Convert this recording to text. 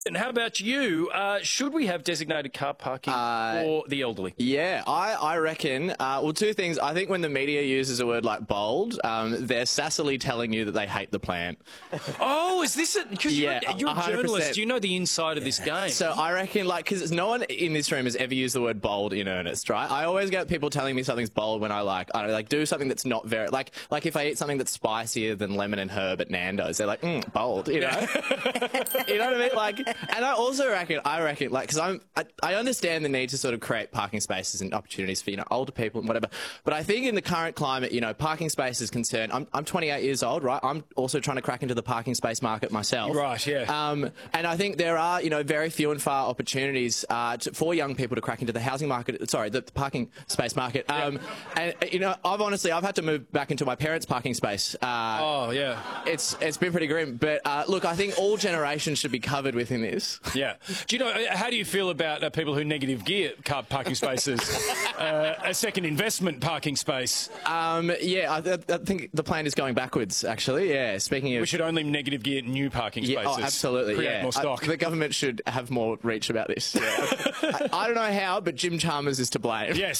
And how about you? Should we have designated car parking for the elderly? Yeah, I reckon, well, two things. I think when the media uses a word like bold, they're sassily telling you that they hate the plan. Oh, is this it? Because Yeah, you're a 100%. journalist. You know the inside of this game. So I reckon, like, because no one in this room has ever used the word bold in earnest, right? I always get people telling me something's bold when I don't know, do something that's not very, like if I eat something that's spicier than lemon and herb at Nando's, they're like, bold, you know? You know what I mean? Like, and I also reckon, like, because I understand the need to sort of create parking spaces and opportunities for, older people and whatever. But I think in the current climate, parking space is concerned. I'm 28 years old, right? I'm also trying to crack into the parking space market myself. Right, yeah. And I think there are, very few and far opportunities for young people to crack into the housing market, the parking space market. And, I've had to move back into my parents' parking space. Oh, yeah. It's been pretty grim. But look, I think all generations should be covered within this. Yeah. Do you know, how do you feel about people who negative gear car parking spaces? A second investment parking space? Yeah, I think the plan is going backwards, actually. Yeah, speaking of... We should only negative gear new parking spaces. Oh, absolutely, Create more stock. The government should have more reach about this. Yeah. I don't know how, but Jim Chalmers is to blame. Yes.